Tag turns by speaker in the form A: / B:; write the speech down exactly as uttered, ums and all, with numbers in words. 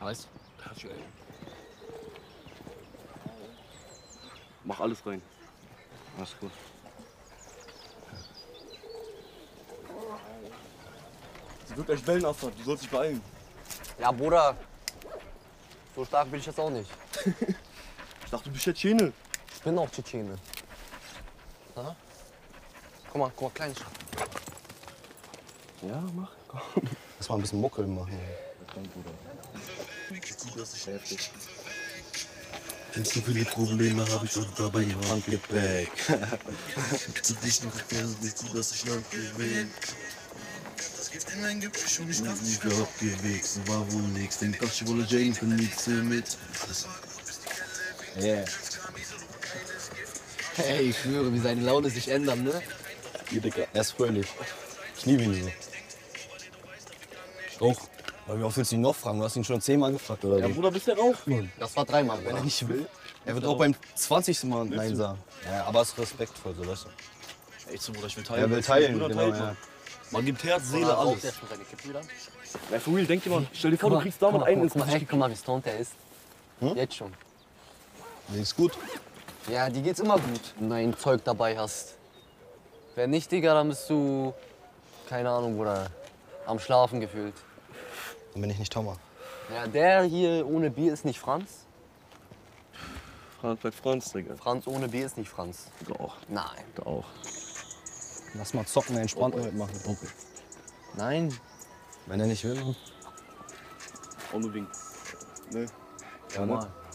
A: Weißt du?
B: Mach alles rein. Alles gut. Sie wird gleich Wellen abfahren, du sollst dich beeilen.
A: Ja, Bruder. So stark bin ich jetzt auch nicht.
B: Ich dachte, du bist Tschetschene.
A: Ich bin auch Tschetschene. Ha? Guck mal, guck mal, kleines.
B: Ja, mach. Komm.
A: Lass mal ein bisschen Muckel machen.
B: Komm, Bruder. Das ist heftig.
C: So viele Probleme habe ich und dabei im Handgepäck. Zu dich noch erklären, nicht zu, dass ich Land gewinnt. Das Gift in ein Gebüsch und ich bin nicht mehr abgewichst. War wohl nix, den Tasche wolle Jane für nichts mit.
A: Yeah. Hey, ich schwöre, wie seine Laune sich ändert, ne?
D: Ja, Digga, er ist fröhlich. Ich liebe ihn so. Auch. Weil wie oft willst du ihn noch fragen? Du hast ihn schon zehnmal gefragt, oder?
B: Ja, Bruder, bist du raucht, Mann?
A: Das war dreimal,
D: Wenn er
A: Bruder.
D: nicht will. Er wird auch beim zwanzigsten Mal Nein sagen. Ja, aber es ist respektvoll, so, weißt du.
B: Echt so, Bruder, ich will teilen.
D: Er will teilen,
B: Bruder,
D: genau,
B: teilt,
D: ja.
B: Mann. Man gibt Herz, Seele,
A: Raucht
B: alles.
A: der schon seine Kippe wieder?
B: Ja, for real, denk dir mal, stell dir vor, du
A: Guck mal,
B: kriegst damit
A: guck mal,
B: einen ins
A: guck mal, ey,
B: Gesicht.
A: guck mal, wie stoned er ist.
D: Hm?
A: Jetzt schon.
D: Mir ist gut.
A: Ja, dir geht's immer gut, wenn du ein Zeug dabei hast. Wenn nicht, Digga, dann bist du, keine Ahnung, Bruder, am Schlafen gefühlt.
D: Dann bin ich nicht Thomas.
A: Ja, der hier ohne Bier ist nicht Franz.
B: Franz bleibt Franz, Digga.
A: Franz ohne Bier ist nicht Franz.
B: Doch,
A: Nein.
B: doch.
D: Lass mal zocken, entspannt heute machen. Okay.
A: Nein.
D: Wenn er nicht will, dann
B: Auch nur wegen. Ne?
D: ja, ne?
A: Normal.